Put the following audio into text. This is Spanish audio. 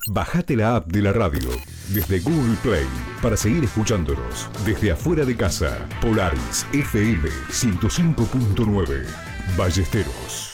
Bajate la app de la radio desde Google Play para seguir escuchándonos desde afuera de casa. Polaris FM 105.9 Ballesteros.